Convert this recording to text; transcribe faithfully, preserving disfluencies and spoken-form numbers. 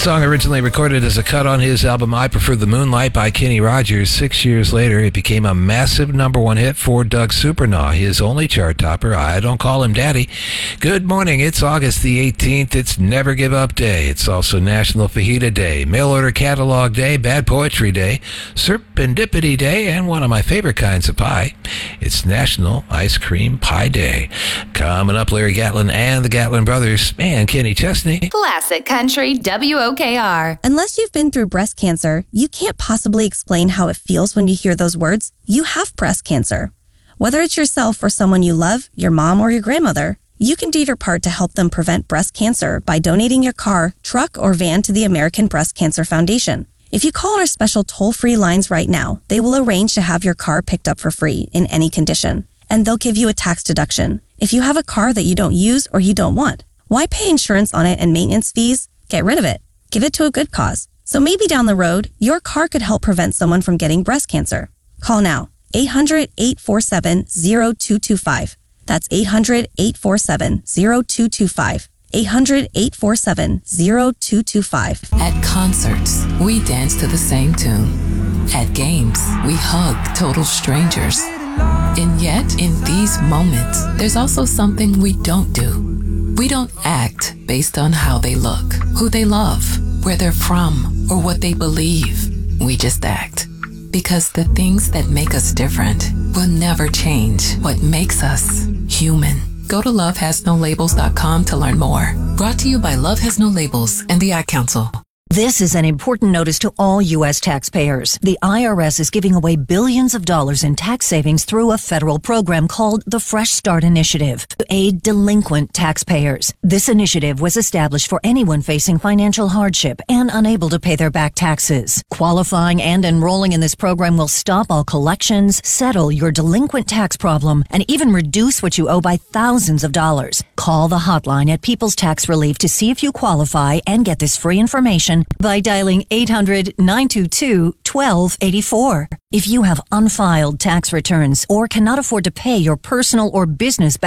song originally recorded as a cut on his album I Prefer the Moonlight by Kenny Rogers. Six years later, it became a massive number one hit for Doug Supernaw, his only chart topper. I Don't Call Him Daddy. Good morning. It's August the eighteenth. It's Never Give Up Day. It's also National Fajita Day, Mail Order Catalog Day, Bad Poetry Day, Serendipity Day, and one of my favorite kinds of pie. It's National Ice Cream Pie Day. Coming up, Larry Gatlin and the Gatlin Brothers and Kenny Chesney. Classic Country W O K R. Unless you've been through breast cancer, you can't possibly explain how it feels when you hear those words. You have breast cancer. Whether it's yourself or someone you love, your mom or your grandmother, you can do your part to help them prevent breast cancer by donating your car, truck, or van to the American Breast Cancer Foundation. If you call our special toll-free lines right now, they will arrange to have your car picked up for free in any condition, and they'll give you a tax deduction. If you have a car that you don't use or you don't want, why pay insurance on it and maintenance fees? Get rid of it. Give it to a good cause. So maybe down the road, your car could help prevent someone from getting breast cancer. Call now. eight hundred, eight four seven, zero two two five. That's eight hundred, eight four seven, zero two two five. eight hundred, eight four seven, zero two two five. At concerts, we dance to the same tune. At games, we hug total strangers. And yet, in these moments, there's also something we don't do. We don't act based on how they look, who they love, where they're from, or what they believe. We just act. Because the things that make us different will never change what makes us human. Go to love has no labels dot com to learn more. Brought to you by Love Has No Labels and the Ad Council. This is an important notice to all U S taxpayers. The I R S is giving away billions of dollars in tax savings through a federal program called the Fresh Start Initiative to aid delinquent taxpayers. This initiative was established for anyone facing financial hardship and unable to pay their back taxes. Qualifying and enrolling in this program will stop all collections, settle your delinquent tax problem, and even reduce what you owe by thousands of dollars. Call the hotline at People's Tax Relief to see if you qualify and get this free information by dialing eight hundred, nine two two, one two eight four. If you have unfiled tax returns or cannot afford to pay your personal or business